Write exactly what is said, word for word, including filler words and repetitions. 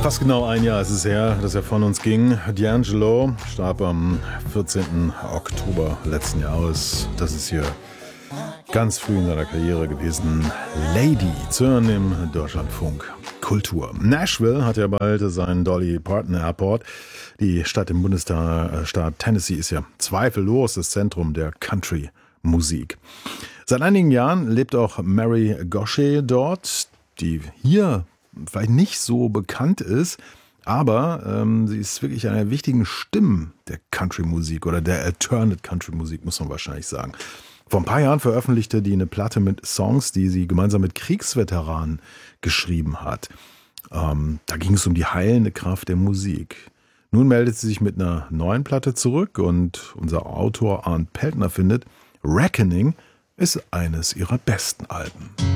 Fast genau ein Jahr ist es her, dass er von uns ging. D'Angelo starb am vierzehnten Oktober letzten Jahres. Das ist hier ganz früh in seiner Karriere gewesen. Lady zu hören im Deutschlandfunk Kultur. Nashville hat ja bald seinen Dolly Parton Airport. Die Stadt im Bundesstaat Tennessee ist ja zweifellos das Zentrum der Country-Musik. Seit einigen Jahren lebt auch Mary Gauthier dort, die hier vielleicht nicht so bekannt ist, aber ähm, sie ist wirklich eine der wichtigen Stimmen der Country-Musik oder der Alternate Country-Musik, muss man wahrscheinlich sagen. Vor ein paar Jahren veröffentlichte die eine Platte mit Songs, die sie gemeinsam mit Kriegsveteranen geschrieben hat. Ähm, da ging es um die heilende Kraft der Musik. Nun meldet sie sich mit einer neuen Platte zurück und unser Autor Arndt Peltner findet, Reckoning ist eines ihrer besten Alben.